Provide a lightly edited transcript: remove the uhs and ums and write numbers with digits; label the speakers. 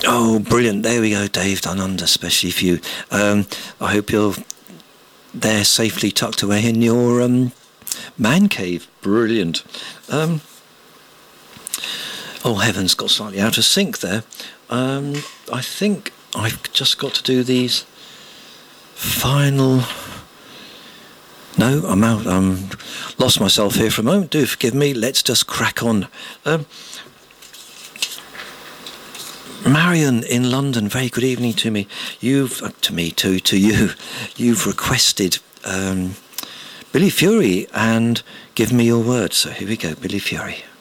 Speaker 1: Oh, brilliant. There we go, Dave Down Under, especially for you. I hope you're there safely tucked away in your man cave. Brilliant. Oh, heavens, got slightly out of sync there. I think I've just got to do these final... No, I'm out. Lost myself here for a moment. Do forgive me. Let's just crack on. Marion in London, very good evening to me. To you. You've requested Billy Fury and Give Me Your Word. So here we go, Billy Fury.